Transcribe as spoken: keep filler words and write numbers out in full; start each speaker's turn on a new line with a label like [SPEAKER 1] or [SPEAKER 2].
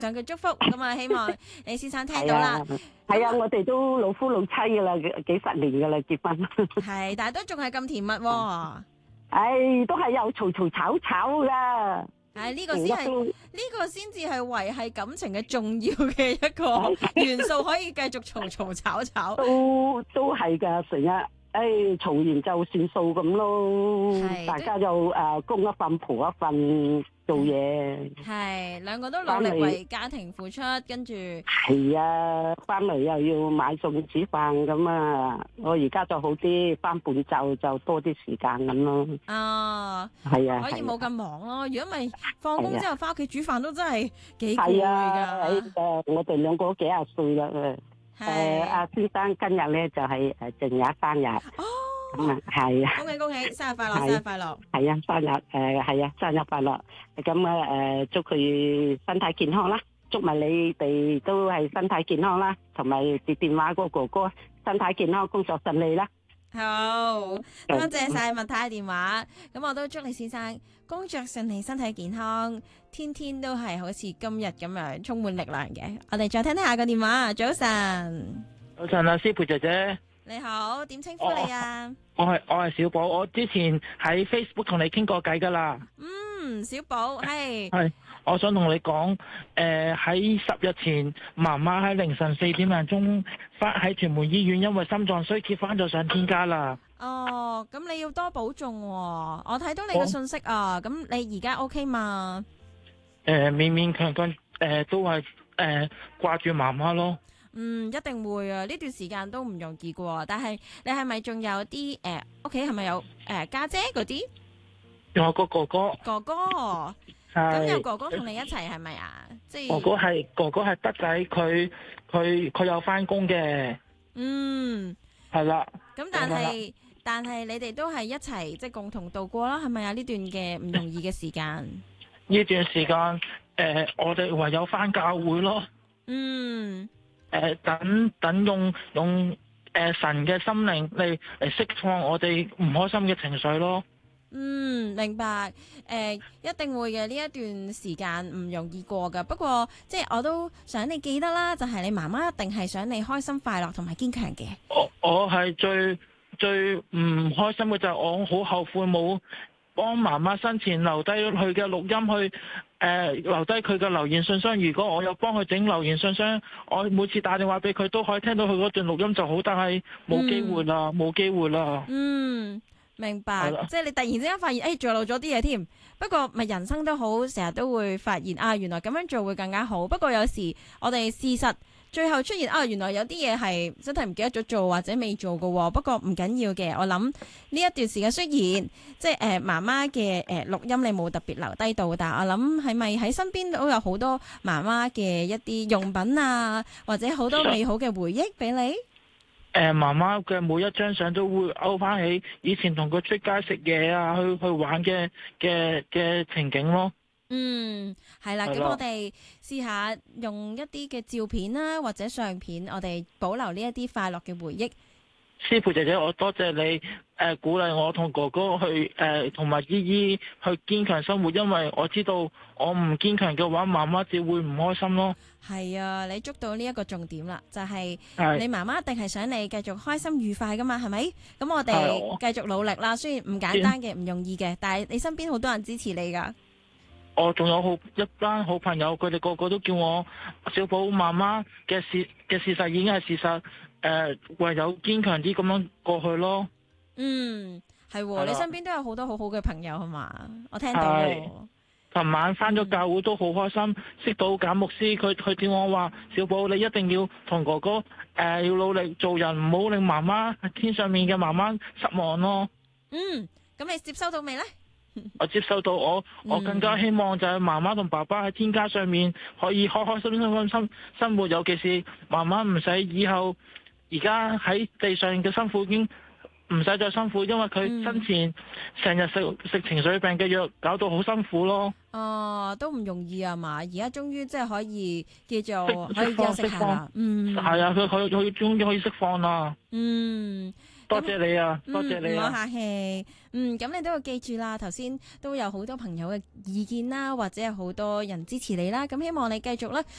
[SPEAKER 1] 上嘅祝福，咁啊希望李先生聽到啦。
[SPEAKER 2] 係啊，我哋都老夫老妻噶啦，幾十年噶啦結婚。
[SPEAKER 1] 係，但係都仲係咁甜蜜喎。
[SPEAKER 2] 唉，都係有嘈嘈吵吵噶。
[SPEAKER 1] 唉，呢個先係呢個先至係維繫感情嘅重要嘅一個元素，可以繼續嘈嘈吵吵。
[SPEAKER 2] 都都係噶，成日誒嘈完就算數咁咯。大家就誒公一份婆一份做嘢。
[SPEAKER 1] 係兩個都努力為家庭付出，跟住
[SPEAKER 2] 係啊，翻嚟又要買餸煮飯咁啊！我而家就好啲，翻半晝就多啲時間咁咯。
[SPEAKER 1] 啊，
[SPEAKER 2] 係啊，
[SPEAKER 1] 可以冇咁忙咯。如果唔係放工之後翻屋企煮飯都真係幾攰
[SPEAKER 2] 係
[SPEAKER 1] 㗎。
[SPEAKER 2] 啊，誒，我哋兩個都幾廿歲啦誒。誒，阿先生今日咧就係誒正日生日。
[SPEAKER 1] 哦。
[SPEAKER 2] 咁啊，係啊！
[SPEAKER 1] 恭喜恭喜，生日快樂，生日快樂！
[SPEAKER 2] 係啊，生日誒係啊，生日快樂！咁啊誒，祝佢身體健康啦，祝埋你哋都係身體健康啦，同埋接電話個哥哥身體健康，工作順利啦。
[SPEAKER 1] 好，多謝晒麥太電話，咁我都祝你先生工作順利，身體健康，天天都係好似今日咁樣充滿力量嘅。我哋再聽聽下個電話，早晨。
[SPEAKER 3] 早晨啊，師傅姐姐。
[SPEAKER 1] 你好，點稱呼你啊？
[SPEAKER 3] 我係我係小寶，我之前喺 Facebook 同你傾過偈噶啦。
[SPEAKER 1] 嗯，小寶係。
[SPEAKER 3] 係，我想同你講，誒喺十日前，媽媽喺凌晨四點零鐘翻喺屯門醫院，因為心臟衰竭翻咗上天家啦。
[SPEAKER 1] 哦，咁你要多保重喎。我睇到你嘅信息啊，咁你而家 OK 嘛？
[SPEAKER 3] 誒，勉勉強強，誒都係誒掛住媽媽咯。
[SPEAKER 1] 嗯，一定會啊！呢段時間都唔容易過，但係你係咪仲有啲誒屋企係咪有誒家姐嗰啲？
[SPEAKER 3] 仲有個哥哥。
[SPEAKER 1] 哥哥，咁有哥哥同你一齊係咪啊？即係
[SPEAKER 3] 哥哥係哥哥係德仔，佢佢佢有翻工嘅。
[SPEAKER 1] 嗯，
[SPEAKER 3] 係啦。
[SPEAKER 1] 咁但係但係你哋都係一齊即係共同度過啦，係咪啊？呢段嘅唔容易嘅時間。
[SPEAKER 3] 呢段時間誒、呃，我哋唯有翻教會咯。
[SPEAKER 1] 嗯。
[SPEAKER 3] 誒、呃，等等用用誒、呃、神嘅心靈嚟嚟釋放我哋唔開心嘅情緒咯。
[SPEAKER 1] 嗯，明白。誒、呃，一定會嘅，呢一段時間唔容易過噶。不過即係我都想你記得啦，就係、是、你媽媽一定係想你開心、快樂同埋堅強嘅。
[SPEAKER 3] 我我係最最唔開心嘅就係我好後悔冇幫媽媽生前留低佢嘅錄音去。誒、呃、留低佢嘅留言信箱，如果我有幫佢整留言信箱，我每次打電話俾佢都可以聽到佢嗰段錄音就好，但係冇機會啦，冇、嗯、機會啦。
[SPEAKER 1] 嗯，明白，即係你突然之間發現，誒、哎，做漏咗啲嘢添。不過咪人生都好，成日都會發現啊，原來咁樣做會更加好。不過有時我哋事實最後出現啊，原來有啲嘢係真係唔記得咗做或者未做嘅。不過唔緊要嘅，我諗呢一段時間雖然即係誒媽媽嘅誒錄音你冇特別留低到，但係我諗係咪喺身邊都有好多媽媽嘅一啲用品啊，或者好多美好嘅回憶俾你？誒、
[SPEAKER 3] 呃，媽媽嘅每一張相都會勾翻起以前同佢出街食嘢啊，去去玩嘅嘅嘅情景咯。
[SPEAKER 1] 嗯，係啦，咁我哋試下用一啲嘅照片啦，或者相片，我哋保留呢一啲快樂嘅回憶。
[SPEAKER 3] 師傅姐姐，我多謝你誒、呃、鼓勵我同哥哥去誒同埋姨姨去堅強生活，因為我知道我唔堅強嘅話，媽媽只會唔開心咯。
[SPEAKER 1] 係啊，你捉到呢一個重點啦，就係、是、你媽媽一定係想你繼續開心愉快噶嘛，係咪？咁我哋繼續努力啦，雖然唔簡單嘅，唔容易嘅，但係你身邊好多人支持你噶。
[SPEAKER 3] 我仲有好一班好朋友，佢哋個個都叫我小寶媽媽嘅事嘅事實已經係事實，誒、呃、唯有堅強啲咁樣過去咯。
[SPEAKER 1] 嗯，係喎，你身邊都有好多好好嘅朋友係嘛？我聽到喎。
[SPEAKER 3] 琴晚返咗教會都好開心，識到簡牧師，佢佢叫我話小寶你一定要同哥哥誒、呃、要努力做人，唔好令媽媽天上面嘅媽媽失望咯。
[SPEAKER 1] 嗯，咁你接收到未呢？
[SPEAKER 3] 我接受到我，我更加希望就係媽媽同爸爸喺天家上面可以開開心心心生活，尤其是媽媽唔使以後而家喺地上嘅辛苦已經唔使再辛苦，因為佢生前成日食食情緒病嘅藥，搞到好辛苦咯。
[SPEAKER 1] 哦，都唔容易啊嘛，而家終於即係可以叫做可以休息下啦。嗯，
[SPEAKER 3] 係啊，佢佢佢終於可以釋放啦。
[SPEAKER 1] 嗯。
[SPEAKER 3] 多謝你啊，多謝你
[SPEAKER 1] 唔好
[SPEAKER 3] 啊。
[SPEAKER 1] 客氣。嗯，咁你都要記住啦。頭先都有好多朋友嘅意見啦，或者有好多人支持你啦。咁希望你繼續咧